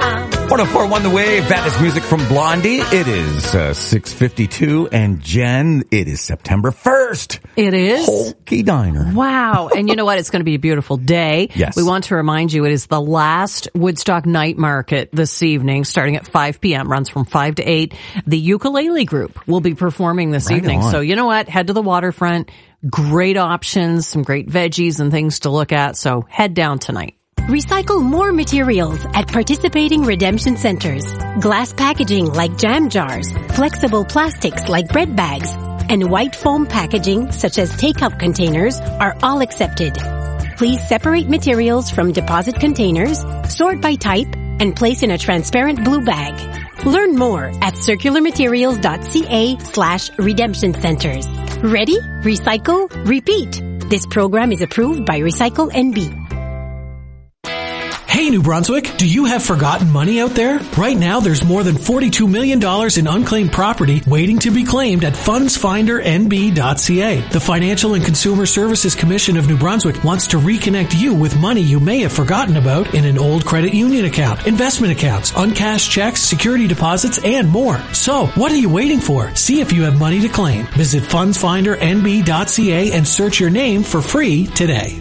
104.1 The Wave. That is music from Blondie. It is 6:52, and Jen, it is September 1st. It is. Polky Diner. Wow. And you know what? It's going to be a beautiful day. Yes. We want to remind you it is the last Woodstock night market this evening, starting at 5 p.m., runs from 5 to 8. The Ukulele Group will be performing this evening. On. So you know what? Head to the waterfront. Great options, some great veggies and things to look at. So head down tonight. Recycle more materials at participating redemption centers. Glass packaging like jam jars, flexible plastics like bread bags, and white foam packaging such as take-out containers are all accepted. Please separate materials from deposit containers, sort by type, and place in a transparent blue bag. Learn more at circularmaterials.ca/redemption centers. Ready? Recycle? Repeat. This program is approved by Recycle NB. Hey, New Brunswick, do you have forgotten money out there? Right now, there's more than $42 million in unclaimed property waiting to be claimed at fundsfindernb.ca. The Financial and Consumer Services Commission of New Brunswick wants to reconnect you with money you may have forgotten about in an old credit union account, investment accounts, uncashed checks, security deposits, and more. So, what are you waiting for? See if you have money to claim. Visit fundsfindernb.ca and search your name for free today.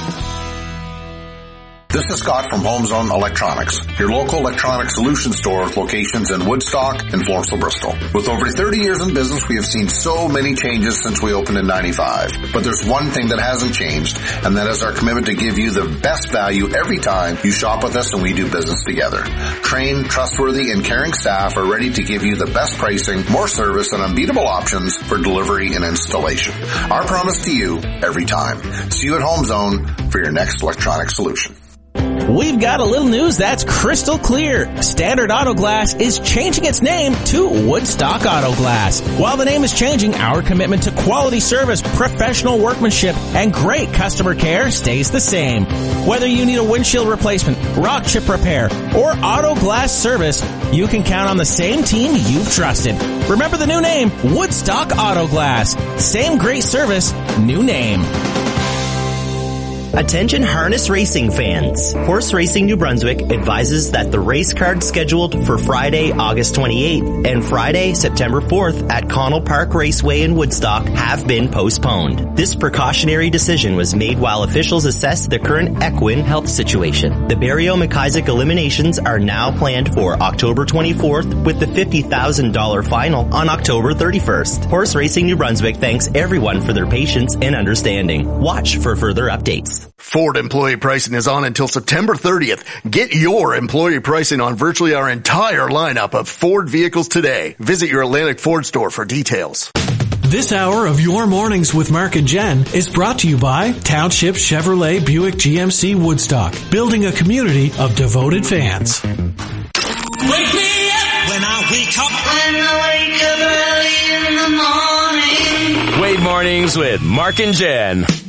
This is Scott from HomeZone Electronics, your local electronic solution store with locations in Woodstock and Floresville, Bristol. With over 30 years in business, we have seen so many changes since we opened in 95. But there's one thing that hasn't changed, and that is our commitment to give you the best value every time you shop with us and we do business together. Trained, trustworthy, and caring staff are ready to give you the best pricing, more service, and unbeatable options for delivery and installation. Our promise to you every time. See you at HomeZone for your next electronic solution. We've got a little news that's crystal clear. Standard Auto Glass is changing its name to Woodstock Auto Glass. While the name is changing, our commitment to quality service, professional workmanship, and great customer care stays the same. Whether you need a windshield replacement, rock chip repair, or auto glass service, you can count on the same team you've trusted. Remember the new name, Woodstock Auto Glass. Same great service, new name. Attention harness racing fans. Horse Racing New Brunswick advises that the race cards scheduled for Friday, August 28th and Friday, September 4th at Connell Park Raceway in Woodstock have been postponed. This precautionary decision was made while officials assess the current equine health situation. The Barrio McIsaac eliminations are now planned for October 24th with the $50,000 final on October 31st. Horse Racing New Brunswick thanks everyone for their patience and understanding. Watch for further updates. Ford employee pricing is on until September 30th. Get your employee pricing on virtually our entire lineup of Ford vehicles today. Visit your Atlantic Ford store for details. This hour of Your Mornings with Mark and Jen is brought to you by Township Chevrolet Buick GMC Woodstock, building a community of devoted fans. Wake me up when I wake up. When I wake up early in the morning. Wave Mornings with Mark and Jen.